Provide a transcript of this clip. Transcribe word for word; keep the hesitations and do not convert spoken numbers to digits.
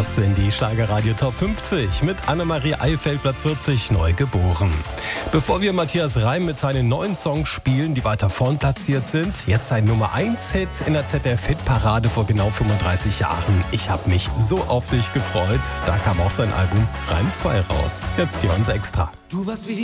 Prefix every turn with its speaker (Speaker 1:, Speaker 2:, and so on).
Speaker 1: Das sind die Schlagerradio Top fünfzig mit Annemarie Eifeld, Platz vierzig, neu geboren. Bevor wir Matthias Reim mit seinen neuen Songs spielen, die weiter vorn platziert sind, jetzt sein Nummer eins Hit in der Z D F-Hitparade vor genau fünfunddreißig Jahren. Ich habe mich so auf dich gefreut. Da kam auch sein Album Reim zwei raus. Jetzt die uns extra.
Speaker 2: Du warst wie die